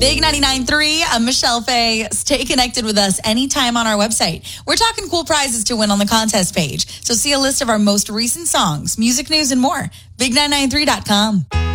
Big 99.3, I'm Michelle Faye. Stay connected with us anytime on our website. We're talking cool prizes to win on the contest page. So see a list of our most recent songs, music news, and more. Big993.com.